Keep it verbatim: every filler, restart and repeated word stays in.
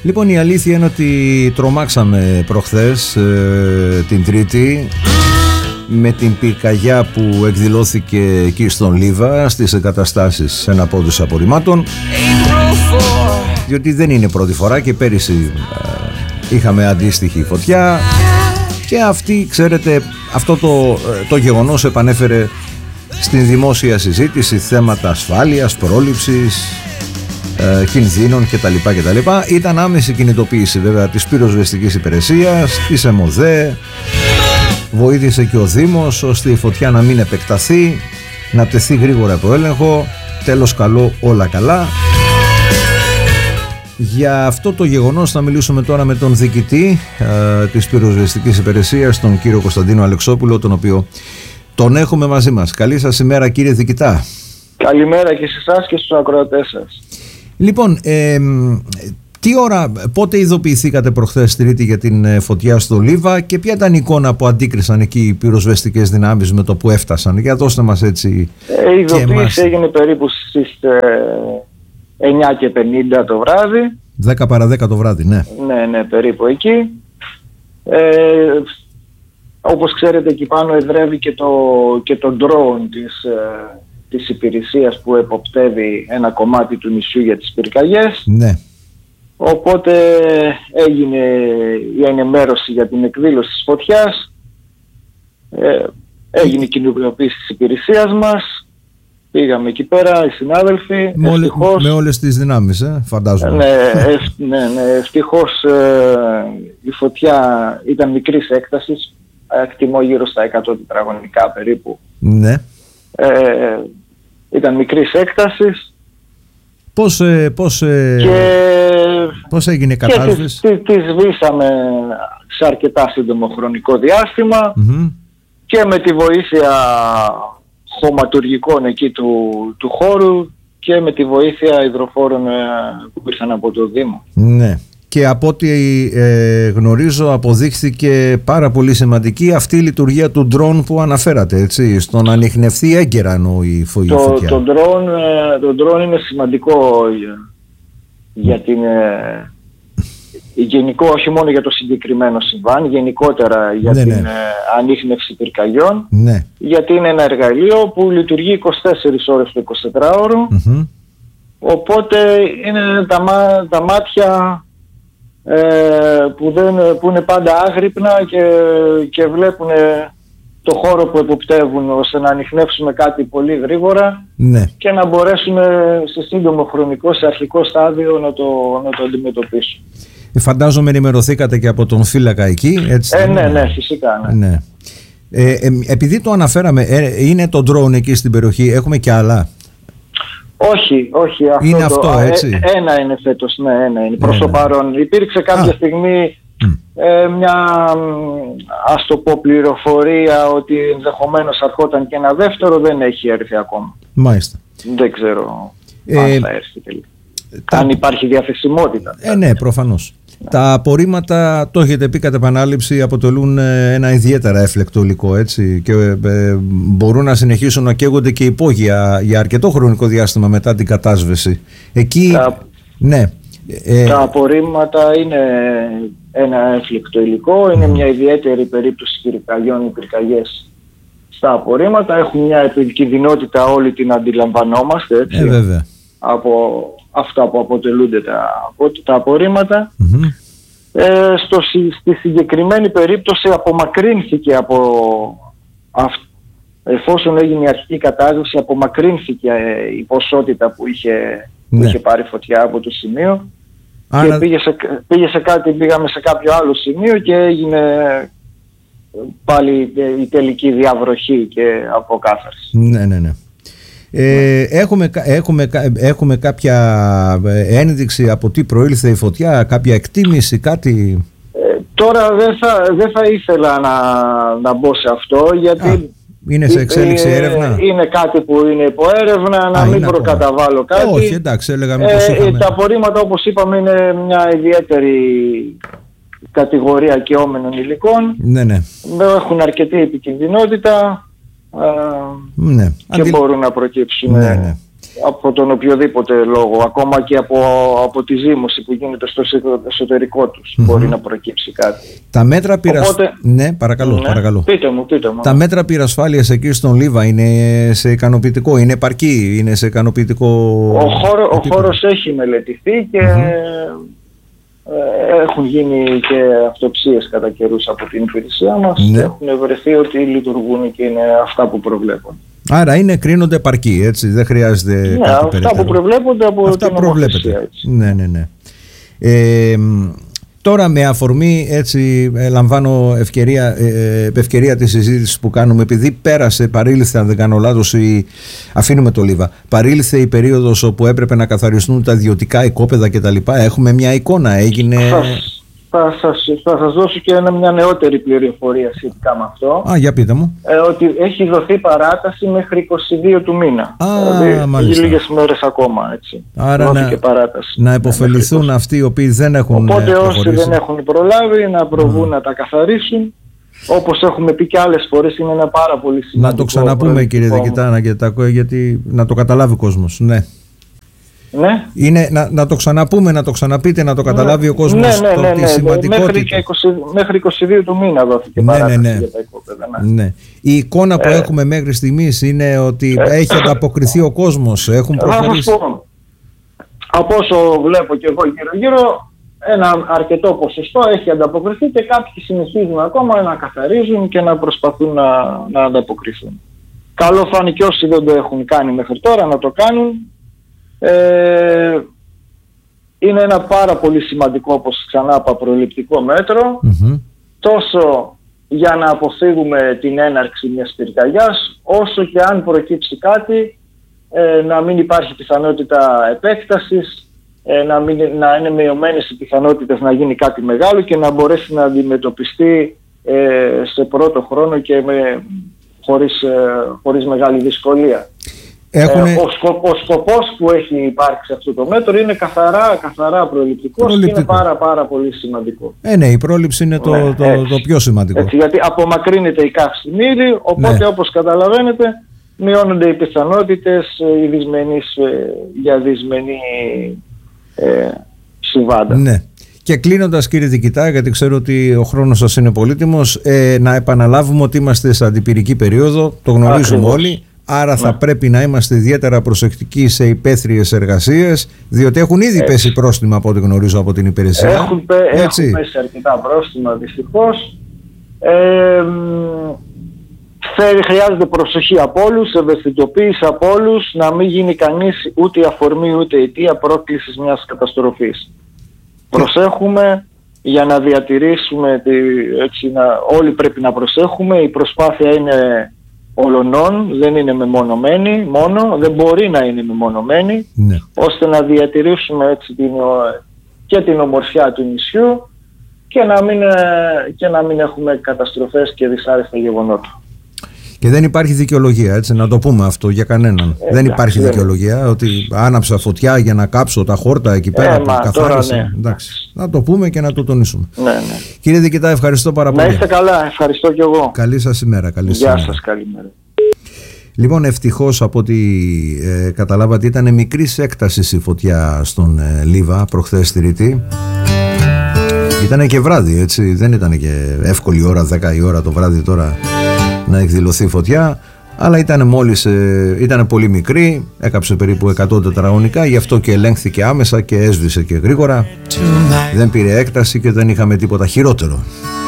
Λοιπόν, η αλήθεια είναι ότι τρομάξαμε προχθές, ε, την Τρίτη, με την πυρκαγιά που εκδηλώθηκε εκεί στον Λίβα, στις εγκαταστάσεις εναπόδους απορριμμάτων, διότι δεν είναι πρώτη φορά και πέρυσι ε, είχαμε αντίστοιχη φωτιά και αυτή, ξέρετε, αυτό το, το γεγονός επανέφερε στην δημόσια συζήτηση θέματα ασφάλειας, πρόληψης, ε, κινδύνων κτλ, κτλ. Ήταν άμεση κινητοποίηση βέβαια της πυροσβεστικής υπηρεσίας, της ΕΜΟΔΕ. Βοήθησε και ο Δήμος ώστε η φωτιά να μην επεκταθεί, να τεθεί γρήγορα από έλεγχο. Τέλος καλό, όλα καλά. Για αυτό το γεγονός θα μιλήσουμε τώρα με τον διοικητή ε, της πυροσβεστικής υπηρεσίας, τον κύριο Κωνσταντίνο Αλεξόπουλο, τον οποίο τον έχουμε μαζί μας. Καλή σας ημέρα, κύριε διοικητά. Καλημέρα και σε εσάς και στους ακροατές σας. Λοιπόν, ε, τι ώρα, πότε ειδοποιηθήκατε προχθές Τρίτη για την φωτιά στο Λίβα και ποια ήταν η εικόνα που αντίκρισαν εκεί οι πυροσβεστικές δυνάμεις με το που έφτασαν? Για δώστε μας έτσι. Ε, η ειδοποίηση έγινε περίπου στις ε, εννιά και πενήντα το βράδυ. δέκα παρά δέκα το βράδυ, ναι. Ναι, ναι, περίπου εκεί. Ε, όπως ξέρετε, εκεί πάνω εδρεύει και το, και το drone της, ε, της υπηρεσίας που εποπτεύει ένα κομμάτι του νησιού για τις πυρκαγιές. Ναι. Οπότε έγινε η ενημέρωση για την εκδήλωση της φωτιάς, ε, έγινε η κοινοποιήση της υπηρεσίας μας, πήγαμε εκεί πέρα οι συνάδελφοι. Με, ευτυχώς, με όλες τις δυνάμεις, ε, φαντάζομαι. Ναι, ευ, ναι, ναι, ευτυχώς ε, η φωτιά ήταν μικρής έκτασης, εκτιμώ γύρω στα εκατό τετραγωνικά περίπου. Ναι. Ε, ήταν μικρής έκτασης. Πώς, ε, πώς, ε, και, πώς έγινε η κατάσταση? Και τη, τη σβήσαμε σε αρκετά σύντομο χρονικό διάστημα, mm-hmm. και με τη βοήθεια χωματουργικών εκεί του, του χώρου και με τη βοήθεια υδροφόρων ε, που ήρθαν από το Δήμο. Ναι. Και από ό,τι ε, γνωρίζω αποδείχθηκε πάρα πολύ σημαντική αυτή η λειτουργία του ντρόν που αναφέρατε, έτσι, στο να ανιχνευθεί έγκαιρα εννοώ η φωτιά. Το ντρόν το ντρόν είναι σημαντικό για, για την ε, γενικό, όχι μόνο για το συγκεκριμένο συμβάν, γενικότερα για ναι, την ναι. ε, ανίχνευση πυρκαγιών, ναι. γιατί είναι ένα εργαλείο που λειτουργεί είκοσι τέσσερις ώρες το εικοσιτετράωρο, mm-hmm. οπότε είναι τα, τα μάτια που, δεν, που είναι πάντα άγρυπνα και, και βλέπουν το χώρο που εποπτεύουν, ώστε να ανιχνεύσουμε κάτι πολύ γρήγορα, ναι. και να μπορέσουμε σε σύντομο χρονικό, σε αρχικό στάδιο να το, να το αντιμετωπίσουμε. Φαντάζομαι ενημερωθήκατε και από τον φύλακα εκεί, έτσι? Ε, ναι, ναι, φυσικά. Ναι. Ναι. Ε, ε, επειδή το αναφέραμε, ε, είναι το drone εκεί στην περιοχή, έχουμε και άλλα? Όχι, όχι. Αυτό είναι το, αυτό, έτσι. Ε, ένα είναι φέτος, ναι, ένα είναι. Προς το παρόν. Υπήρξε κάποια Α. στιγμή mm. ε, μια, ας το πω, πληροφορία ότι ενδεχομένως αρχόταν και ένα δεύτερο, δεν έχει έρθει ακόμα. Μάλιστα. Δεν ξέρω ε, αν θα έρθει τελικά. Τα... Αν υπάρχει διαθεσιμότητα. Ε, ναι, προφανώς. Ναι. Τα απορρίμματα, το έχετε πει κατ' επανάληψη, αποτελούν ένα ιδιαίτερα έφλεκτο υλικό, έτσι, και ε, μπορούν να συνεχίσουν να καίγονται και υπόγεια για αρκετό χρονικό διάστημα μετά την κατάσβεση. Εκεί, τα, ναι. Ε, τα απορρίμματα είναι ένα έφλεκτο υλικό, είναι mm. μια ιδιαίτερη περίπτωση πυρκαγιών, οι πυρκαγιές στα απορρίμματα. Έχουν μια επικινδυνότητα, όλη την αντιλαμβανόμαστε, έτσι, ε, βέβαια. από αυτά που αποτελούνται τα, τα απορρίμματα. Mm-hmm. Ε, στο, στη συγκεκριμένη περίπτωση απομακρύνθηκε από αυ, εφόσον έγινε η αρχική κατάσβεση, απομακρύνθηκε η ποσότητα που είχε, ναι. που είχε πάρει φωτιά από το σημείο. Άρα... και πήγε σε, πήγε σε κάτι, πήγαμε σε κάποιο άλλο σημείο και έγινε πάλι η τελική διαβροχή και αποκάθαρση. Ναι, ναι, ναι. Ε, έχουμε, έχουμε, έχουμε κάποια ένδειξη από τι προήλθε η φωτιά, κάποια εκτίμηση, κάτι? Ε, τώρα δεν θα, δεν θα ήθελα να, να μπω σε αυτό, γιατί Α, είναι σε εξέλιξη έρευνα. Είναι κάτι που είναι υπό έρευνα, να Α, μην προκαταβάλω κάτι. Όχι, εντάξει, έλεγα μήπως ε, είχαμε... Τα απορρίμματα, όπως είπαμε, είναι μια ιδιαίτερη κατηγορία καιόμενων υλικών. Ναι, ναι. Έχουν αρκετή επικινδυνότητα. Uh, ναι. και Αντι... μπορούν να προκύψουν ναι, ναι. από τον οποιοδήποτε λόγο, ακόμα και από, από τη ζύμωση που γίνεται στο εσωτερικό τους, mm-hmm. μπορεί να προκύψει κάτι. Τα μέτρα πυρασ... Οπότε... Ναι, παρακαλώ, ναι, παρακαλώ. Πείτε μου, πείτε μου. Τα μέτρα πυρασφάλειας εκεί στον Λίβα είναι σε ικανοποιητικό, είναι επαρκή, είναι σε ικανοποιητικό... Ο, χώρο, ο χώρος έχει μελετηθεί και mm-hmm. έχουν γίνει και αυτοψίες κατά καιρούς από την υπηρεσία μας, ναι. Έχουν βρεθεί ότι λειτουργούν και είναι αυτά που προβλέπουν. Άρα είναι, κρίνονται επαρκή, έτσι, δεν χρειάζεται ναι, κάτι αυτά περαιτέρω. Που προβλέπονται από αυτά την νομοθεσία. Ναι, ναι, ναι. Ε, τώρα με αφορμή, έτσι, λαμβάνω ευκαιρία, ε, ευκαιρία τη συζήτηση που κάνουμε, επειδή πέρασε, παρήλθε, αν δεν κάνω λάθος, η, αφήνουμε το Λίβα, παρήλθε η περίοδος όπου έπρεπε να καθαριστούν τα ιδιωτικά οικόπεδα κτλ. Έχουμε μια εικόνα, έγινε... Θα σας, θα σας δώσω και ένα, μια νεότερη πληροφορία σχετικά με αυτό. Α, για πείτε μου. Ε, ότι έχει δοθεί παράταση μέχρι είκοσι δύο του μήνα. Α, δηλαδή, μάλιστα. Λίγες μέρες ακόμα, έτσι. Άρα να, παράταση. να υποφεληθούν ναι, αυτοί οι οποίοι δεν έχουν Οπότε προχωρήσει. Όσοι δεν έχουν προλάβει να προβούν mm. να τα καθαρίσουν. Όπως έχουμε πει και άλλες φορές, είναι ένα πάρα πολύ σημαντικό. Να το ξαναπούμε, κύριε Δικητά, γιατί να το καταλάβει ο κόσμος. Ναι. Ναι. Είναι, να, να το ξαναπούμε, να το ξαναπείτε, να το καταλάβει ναι. ο κόσμος. Ναι, ναι, ναι, το, ναι, τη σημαντικότητα. Μέχρι, και είκοσι, μέχρι είκοσι δύο του μήνα δόθηκε ναι, παράταση ναι, ναι. για τα οικόπεδα. Ναι. Ναι. Η εικόνα που ε, έχουμε μέχρι στιγμής είναι ότι ε, έχει ανταποκριθεί ο κόσμος, έχουν προχωρήσει. πω, από όσο βλέπω και εγώ γύρω-γύρω, ένα αρκετό ποσοστό έχει ανταποκριθεί και κάποιοι συνεχίζουν ακόμα να καθαρίζουν και να προσπαθούν να, να ανταποκριθούν. Καλό φάνηκε όσοι δεν το έχουν κάνει μέχρι τώρα να το κάνουν. Ε, είναι ένα πάρα πολύ σημαντικό, όπως ξανά είπα, προληπτικό μέτρο, mm-hmm. τόσο για να αποφύγουμε την έναρξη μιας πυρκαγιάς, όσο και αν προκύψει κάτι ε, να μην υπάρχει πιθανότητα επέκτασης, ε, να, μην, να είναι μειωμένες οι πιθανότητες να γίνει κάτι μεγάλο και να μπορέσει να αντιμετωπιστεί ε, σε πρώτο χρόνο και με, χωρίς, ε, χωρίς μεγάλη δυσκολία. Έχουνε... Ε, ο, σκο, ο σκοπός που έχει υπάρξει αυτό το μέτρο είναι καθαρά, καθαρά προληπτικός προληπτικό. Και είναι πάρα πάρα πολύ σημαντικό. Ε, ναι, η πρόληψη είναι το, ναι, το, το, το πιο σημαντικό. Έτσι, γιατί απομακρύνεται η καυσιμίδη, οπότε ναι. όπως καταλαβαίνετε μειώνονται οι πιθανότητες ε, η δυσμενής, ε, για δυσμενή ε, συμβάντα. Ναι. Και κλείνοντας, κύριε Δικητά, γιατί ξέρω ότι ο χρόνος σας είναι πολύτιμος, ε, να επαναλάβουμε ότι είμαστε σε αντιπυρική περίοδο, το γνωρίζουμε Ακριβώς. όλοι. Άρα θα ναι. πρέπει να είμαστε ιδιαίτερα προσεκτικοί σε υπαίθριες εργασίες, διότι έχουν ήδη Έτσι. πέσει πρόστιμα από ό,τι γνωρίζω από την υπηρεσία. Έχουν, πέ, έχουν πέσει αρκετά πρόστιμα δυστυχώς. Ε, χρειάζεται προσοχή από όλους, ευαισθητοποίηση από όλους, να μην γίνει κανείς ούτε η αφορμή ούτε η αιτία πρόκλησης μιας καταστροφής. Προσέχουμε για να διατηρήσουμε, τη, έτσι, να, όλοι πρέπει να προσέχουμε, η προσπάθεια είναι ολονών, δεν είναι μεμονωμένη μόνο, δεν μπορεί να είναι μεμονωμένη, ναι. ώστε να διατηρήσουμε έτσι την, και την ομορφιά του νησιού και να μην, και να μην έχουμε καταστροφές και δυσάρεστα γεγονότα. Και δεν υπάρχει δικαιολογία, έτσι, να το πούμε αυτό για κανέναν. Ε, δεν υπάρχει δεν δικαιολογία είναι. Ότι άναψα φωτιά για να κάψω τα χόρτα εκεί πέρα ε, που καθάρισα. Ναι. Εντάξει, να το πούμε και να το τονίσουμε. Ναι, ναι. Κύριε Δικητά, ευχαριστώ πάρα πολύ. Να είστε καλά, ευχαριστώ κι εγώ. Καλή σας ημέρα. Καλή Γεια σας, σας καλημέρα. Λοιπόν, ευτυχώς από ό,τι ε, καταλάβατε, ήταν μικρής έκτασης η φωτιά στον ε, Λίβα προχθές τη Τρίτη. Ήτανε και βράδυ, έτσι, δεν ήταν και εύκολη ώρα, δέκα η ώρα το βράδυ τώρα να εκδηλωθεί φωτιά, αλλά ήταν μόλις, ε, ήταν πολύ μικρή, έκαψε περίπου εκατό τετραγωνικά, γι' αυτό και ελέγχθηκε άμεσα και έσβησε και γρήγορα, δεν πήρε έκταση και δεν είχαμε τίποτα χειρότερο.